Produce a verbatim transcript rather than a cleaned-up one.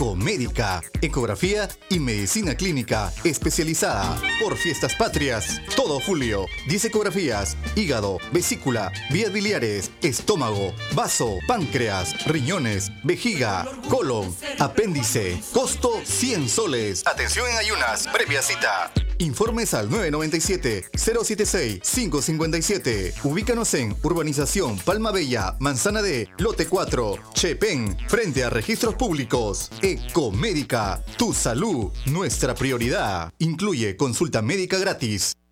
Ecomédica, ecografía y medicina clínica especializada. Por Fiestas Patrias, todo julio. diez ecografías, hígado, vesícula, vías biliares, estómago, vaso, páncreas, riñones, vejiga, colon, apéndice. Costo cien soles. Atención en ayunas, previa cita. Informes al nueve nueve siete, cero siete seis, cinco cinco siete. Ubícanos en Urbanización Palma Bella, Manzana D, Lote cuatro, Chepén, frente a Registros Públicos. Ecomédica, tu salud, nuestra prioridad. Incluye consulta médica gratis.